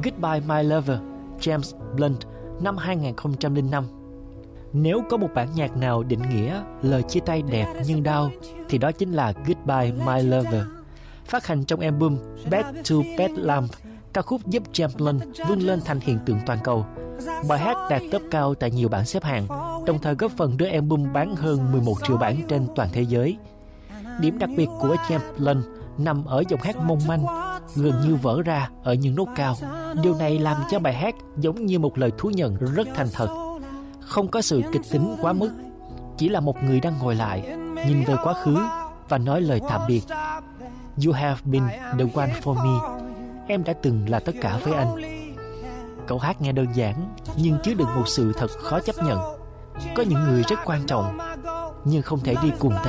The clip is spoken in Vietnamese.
Goodbye My Lover, James Blunt, năm 2005. Nếu có một bản nhạc nào định nghĩa lời chia tay đẹp nhưng đau thì đó chính là Goodbye My Lover. Phát hành trong album Back to Bedlam, ca khúc giúp James Blunt vươn lên thành hiện tượng toàn cầu. Bài hát đạt top cao tại nhiều bảng xếp hạng, đồng thời góp phần đưa album bán hơn 11 triệu bản trên toàn thế giới. Điểm đặc biệt của James Blunt nằm ở giọng hát mong manh, gần như vỡ ra ở những nốt cao. Điều này làm cho bài hát giống như một lời thú nhận rất thành thật. Không có sự kịch tính quá mức, chỉ là một người đang ngồi lại, nhìn về quá khứ và nói lời tạm biệt. You have been the one for me. Em đã từng là tất cả với anh. Câu hát nghe đơn giản nhưng chứa đựng một sự thật khó chấp nhận. Có những người rất quan trọng nhưng không thể đi cùng ta.